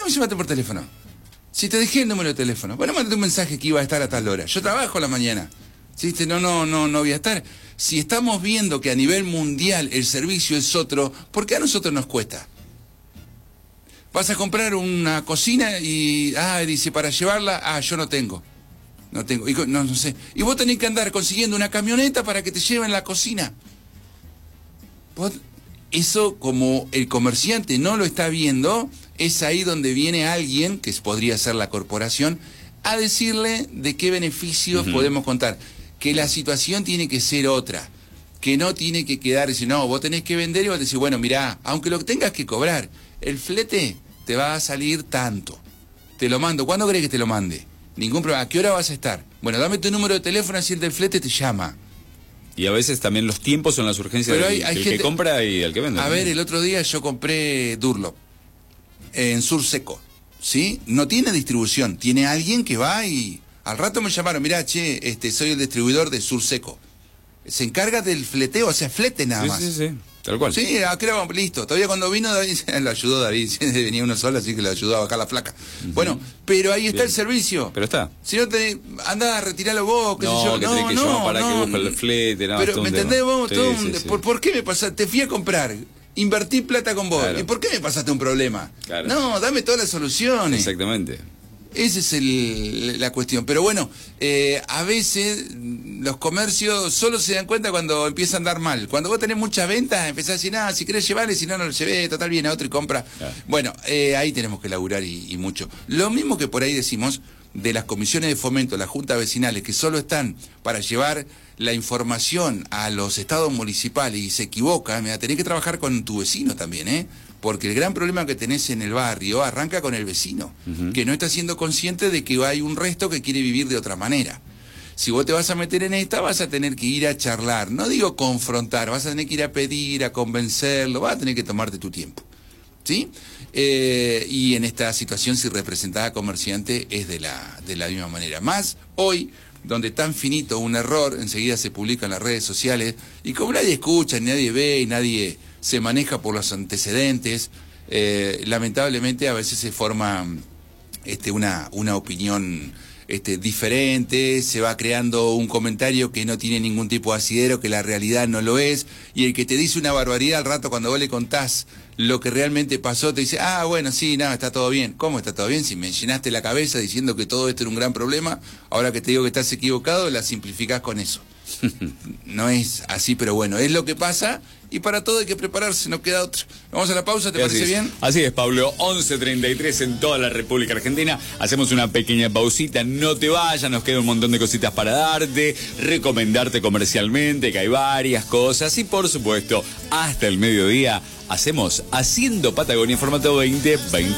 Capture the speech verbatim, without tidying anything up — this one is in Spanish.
me llamaste por teléfono? Si te dejé el número de teléfono, bueno, mandate un mensaje que iba a estar a tal hora. Yo trabajo a la mañana. ¿Sí? No, no, no, no voy a estar. Si estamos viendo que a nivel mundial el servicio es otro, ¿por qué a nosotros nos cuesta? Vas a comprar una cocina y, ah, dice, para llevarla, ah, yo no tengo. No tengo, y, no, no sé. Y vos tenés que andar consiguiendo una camioneta para que te lleven la cocina. Vos, eso, como el comerciante no lo está viendo, es ahí donde viene alguien, que podría ser la corporación, a decirle de qué beneficios uh-huh. podemos contar. Que la situación tiene que ser otra. Que no tiene que quedar, decir, no, vos tenés que vender y vos decís, bueno, mirá, aunque lo tengas que cobrar, el flete te va a salir tanto. Te lo mando. ¿Cuándo querés que te lo mande? Ningún problema. ¿A qué hora vas a estar? Bueno, dame tu número de teléfono, así el del flete te llama. Y a veces también los tiempos son las urgencias Pero del, hay, hay del gente... que compra y el que vende. A ¿no? ver, el otro día yo compré Durlop en Sur Seco, ¿sí? No tiene distribución. Tiene alguien que va y... Al rato me llamaron, mirá, che, este, soy el distribuidor de Sur Seco. Se encarga del fleteo, o sea, flete nada sí, más. Sí, sí, tal cual. Sí, acá era, listo. Todavía cuando vino David, lo ayudó David, venía uno solo, así que lo ayudó a bajar la placa. Uh-huh. Bueno, pero ahí está Bien. el servicio. Pero está. Si no tenés, andá a retirarlo vos, qué no, sé yo. Que no, tenés que no, llamar para no, que busque el flete, no, pero, ¿me entendés vos? Sí, Todo sí, un, sí. ¿por, ¿Por qué me pasaste? Te fui a comprar, invertí plata con vos. Claro. ¿Y por qué me pasaste un problema? Claro. No, dame todas las soluciones. Exactamente. Esa es el, la cuestión. Pero bueno, eh, a veces los comercios solo se dan cuenta cuando empieza a andar mal. Cuando vos tenés muchas ventas, empezás a decir, nada, si querés llevarle, si no, no lo llevé, total, viene a otro y compra. Claro. Bueno, eh, ahí tenemos que laburar y, y mucho. Lo mismo que por ahí decimos de las comisiones de fomento, las juntas vecinales, que solo están para llevar la información a los estados municipales y se equivocan, mira, tenés que trabajar con tu vecino también, ¿eh? Porque el gran problema que tenés en el barrio arranca con el vecino, uh-huh. que no está siendo consciente de que hay un resto que quiere vivir de otra manera. Si vos te vas a meter en esta, vas a tener que ir a charlar, no digo confrontar, vas a tener que ir a pedir, a convencerlo, vas a tener que tomarte tu tiempo, ¿sí? Eh, y en esta situación, si representada comerciante, es de la, de la misma manera. Más hoy, donde tan finito un error, enseguida se publica en las redes sociales, y como nadie escucha, ni nadie ve, y nadie se maneja por los antecedentes, eh, lamentablemente a veces se forma este, una, una opinión este, diferente, se va creando un comentario que no tiene ningún tipo de asidero, que la realidad no lo es, y el que te dice una barbaridad al rato cuando vos le contás lo que realmente pasó, te dice, ah, bueno, sí, nada, está todo bien. ¿Cómo está todo bien? Si me llenaste la cabeza diciendo que todo esto era un gran problema, ahora que te digo que estás equivocado, la simplificás con eso. No es así, pero bueno, es lo que pasa y para todo hay que prepararse, no queda otro. Vamos a la pausa, ¿te parece bien? Así es, Pablo, once treinta y tres en toda la República Argentina. Hacemos una pequeña pausita, no te vayas, nos queda un montón de cositas para darte, recomendarte comercialmente, que hay varias cosas y por supuesto, hasta el mediodía hacemos Haciendo Patagonia en formato veinte veinte.